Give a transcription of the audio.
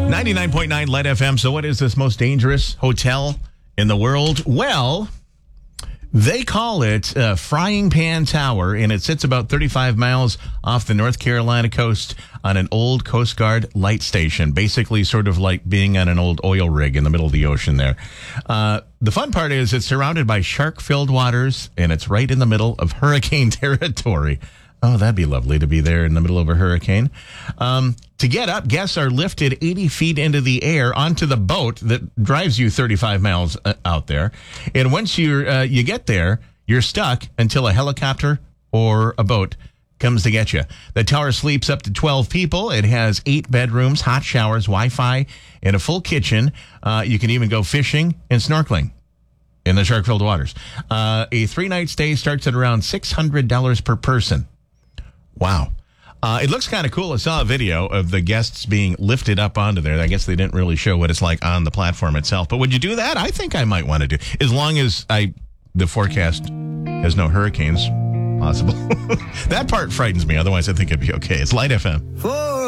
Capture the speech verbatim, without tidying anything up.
ninety-nine point nine Light F M. So what is this most dangerous hotel in the world? Well, they call it uh, Frying Pan Tower, and it sits about thirty-five miles off the North Carolina coast on an old Coast Guard light station, basically sort of like being on an old oil rig in the middle of the ocean there. Uh, the fun part is it's surrounded by shark-filled waters, and it's right in the middle of hurricane territory. Oh, that'd be lovely to be there in the middle of a hurricane. Um, to get up, guests are lifted eighty feet into the air onto the boat that drives you thirty-five miles uh, out there. And once you uh, you get there, you're stuck until a helicopter or a boat comes to get you. The tower sleeps up to twelve people. It has eight bedrooms, hot showers, Wi-Fi, and a full kitchen. Uh, you can even go fishing and snorkeling in the shark-filled waters. Uh, a three-night stay starts at around six hundred dollars per person. Wow. Uh, it looks kind of cool. I saw a video of the guests being lifted up onto there. I guess they didn't really show what it's like on the platform itself. But would you do that? I think I might want to do, as long as I the forecast has no hurricanes possible. That part frightens me. Otherwise, I think it'd be okay. It's Light F M.